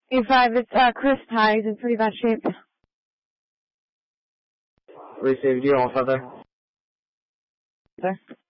A5, it's Chris. Hi, he's in pretty bad shape. Received you all, Father. Sir?